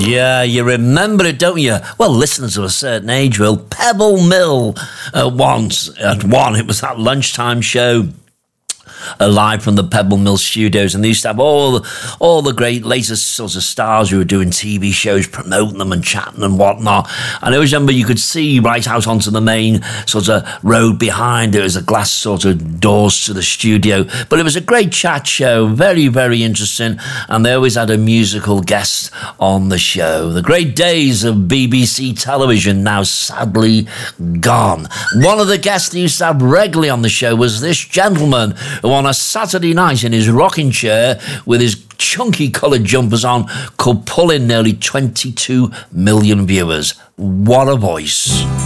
Yeah, you remember it, don't you? Well, listeners of a certain age will. Pebble Mill once at one. It was that lunchtime show. Live from the Pebble Mill studios, and they used to have all the great latest sorts of stars who were doing TV shows, promoting them and chatting and whatnot. And I always remember you could see right out onto the main sort of road behind. There was a glass sort of doors to the studio, but it was a great chat show, very, very interesting. And they always had a musical guest on the show. The great days of BBC television now sadly gone. One of the guests they used to have regularly on the show was this gentleman who on a Saturday night in his rocking chair with his chunky coloured jumpers on could pull in nearly 22 million viewers. What a voice.